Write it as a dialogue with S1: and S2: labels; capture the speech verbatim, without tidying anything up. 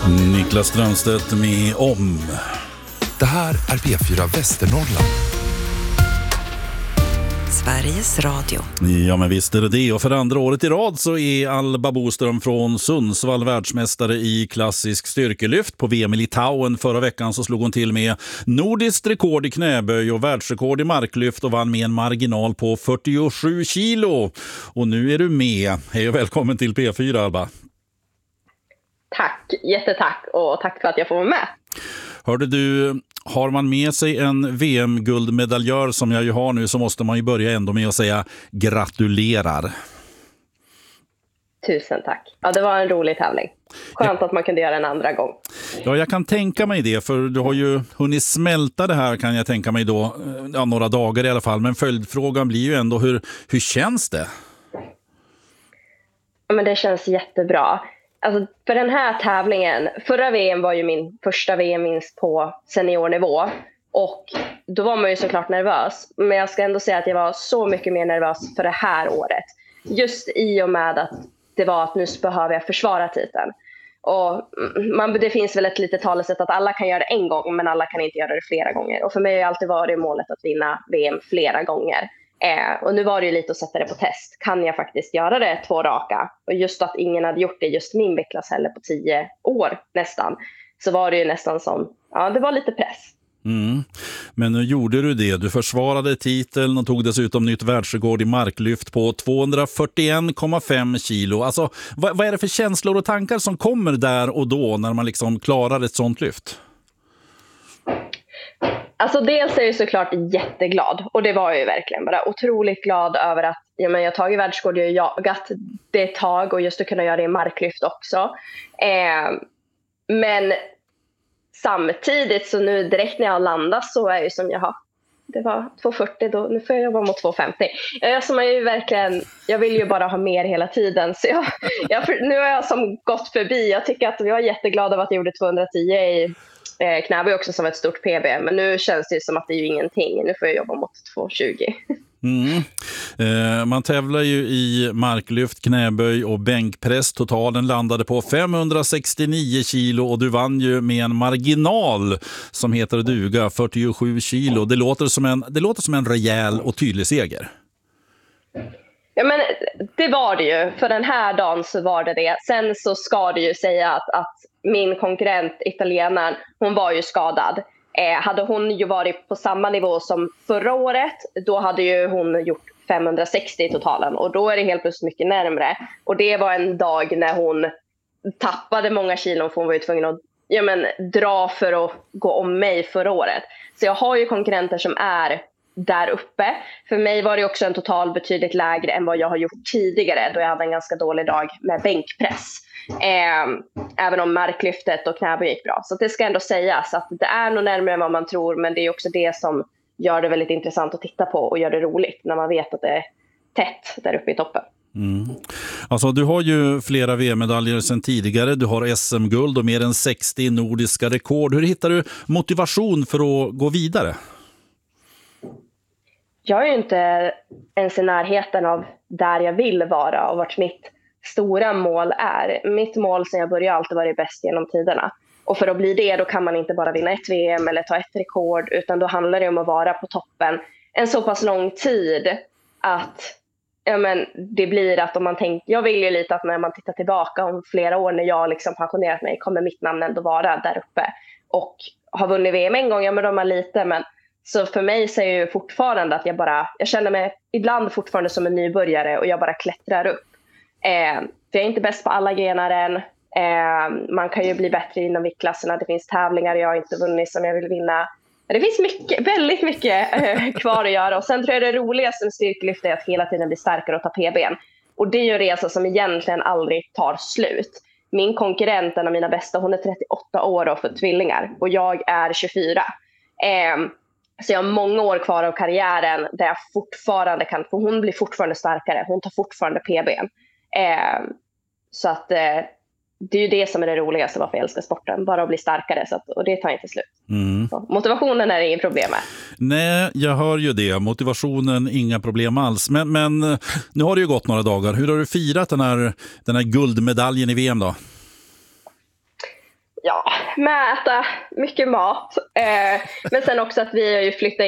S1: Niklas Strömstedt med Om.
S2: Det här är P fyra Västernorrland.
S3: Sveriges Radio.
S1: Ja, men visst är det det. Och för andra året i rad så är Alba Boström från Sundsvall världsmästare i klassisk styrkelyft. På V M i Litauen förra veckan så slog hon till med nordiskt rekord i knäböj och världsrekord i marklyft och vann med en marginal på fyrtiosju kilo. Och nu är du med. Hej och välkommen till P fyra, Alba.
S4: Tack, jättetack och tack för att jag får vara med.
S1: Hörde du, har man med sig en V M-guldmedaljör som jag ju har nu så måste man ju börja ändå med att säga gratulerar.
S4: Tusen tack. Ja, det var en rolig tävling. Skönt ja. Att man kunde göra en andra gång.
S1: Ja, jag kan tänka mig det, för du har ju hunnit smälta det här, kan jag tänka mig då, ja, några dagar i alla fall. Men följdfrågan blir ju ändå, hur, hur känns det?
S4: Ja, men det känns jättebra. Alltså för den här tävlingen, förra V M var ju min första V M-vinst på seniornivå och då var man ju såklart nervös, men jag ska ändå säga att jag var så mycket mer nervös för det här året. Just i och med att det var att nu behöver jag försvara titeln. Och man, det finns väl ett litet talesätt att alla kan göra det en gång, men alla kan inte göra det flera gånger. Och för mig har alltid varit målet att vinna V M flera gånger. Eh, och nu var det ju lite att sätta det på test. Kan jag faktiskt göra det två raka? Och just att ingen hade gjort det just min vecklas heller på tio år nästan. Så var det ju nästan som, ja, det var lite press.
S1: Mm. Men nu gjorde du det. Du försvarade titeln och tog dessutom nytt världsrekord i marklyft på tvåhundrafyrtioen komma fem kilo. Alltså, vad, vad är det för känslor och tankar som kommer där och då när man liksom klarar ett sånt lyft?
S4: Alltså dels är jag såklart jätteglad, och det var jag ju verkligen bara otroligt glad över att ja, men jag har tagit världsrekord, jag har jagat det ett tag och just att kunna göra det i marklyft också. Eh, men samtidigt så nu direkt när jag landar så är jag ju som jag har. Det var tvåhundrafyrtio, då, nu får jag jobba mot tvåhundrafemtio. Jag, som är ju verkligen, jag vill ju bara ha mer hela tiden. Så jag, jag, nu har jag som gått förbi. Jag tycker att vi var jätteglada över att jag gjorde tvåhundratio i eh, knäböj också som ett stort P B. Men nu känns det som att det är ju ingenting. Nu får jag jobba mot tvåhundratjugo.
S1: Mm. Eh, man tävlar ju i marklyft, knäböj och bänkpress. Totalen landade på femhundrasextionio kilo och du vann ju med en marginal som heter duga, fyrtiosju kilo. Det låter som en, det låter som en rejäl och tydlig seger.
S4: Ja, men det var det ju. För den här dagen så var det det. Sen så ska det ju säga att, att min konkurrent italienaren, hon var ju skadad. Eh, hade hon ju varit på samma nivå som förra året, då hade ju hon gjort femhundrasextio i totalen. Och då är det helt plötsligt mycket närmare. Och det var en dag när hon tappade många kilo, för hon var ju tvungen att ja, men, dra för att gå om mig förra året. Så jag har ju konkurrenter som är där uppe. För mig var det också en total betydligt lägre än vad jag har gjort tidigare, då jag hade en ganska dålig dag med bänkpress. Eh, även om marklyftet och knäböj gick bra. Så det ska ändå sägas att det är nog närmare än vad man tror, men det är också det som gör det väldigt intressant att titta på och gör det roligt när man vet att det är tätt där uppe i toppen.
S1: Mm. Alltså, du har ju flera V M-medaljer sedan tidigare. Du har S M-guld och mer än sextio nordiska rekord. Hur hittar du motivation för att gå vidare? Jag
S4: är ju inte ens i närheten av där jag vill vara och vart mitt stora mål är. Mitt mål sen jag började alltid vara bäst genom tiderna. Och för att bli det, då kan man inte bara vinna ett V M eller ta ett rekord, utan då handlar det om att vara på toppen en så pass lång tid att ja, men det blir att om man tänker, jag vill ju lite att när man tittar tillbaka om flera år när jag liksom pensionerat mig, kommer mitt namn ändå vara där uppe. Och har vunnit V M en gång, ja men de är lite, men så för mig så är jag ju fortfarande att jag bara, jag känner mig ibland fortfarande som en nybörjare och jag bara klättrar upp. Eh, för jag är inte bäst på alla grenar än. Eh, man kan ju bli bättre inom viktklasserna. Det finns tävlingar jag inte vunnit som jag vill vinna. Det finns mycket, väldigt mycket eh, kvar att göra. Och sen tror jag det roligaste med styrkelyft är att hela tiden bli starkare och ta P B:n. Och det är ju en resa som egentligen aldrig tar slut. Min konkurrent, en av mina bästa, hon är trettioåtta år och för tvillingar. Och jag är tjugofyra. Eh, så jag har många år kvar av karriären där jag fortfarande kan, för hon blir fortfarande starkare. Hon tar fortfarande P B:n. Eh, så att eh, det är ju det som är det roligaste varför jag älskar sporten. Bara att bli starkare, så att, och det tar inte slut.
S1: Mm.
S4: Så, motivationen är inget problem med.
S1: Nej, jag hör ju det. Motivationen, inga problem alls. Men, men nu har det ju gått några dagar. Hur har du firat den här, den här guldmedaljen i V M då?
S4: Ja, med att äta mycket mat. Eh, men sen också att vi har ju flyttat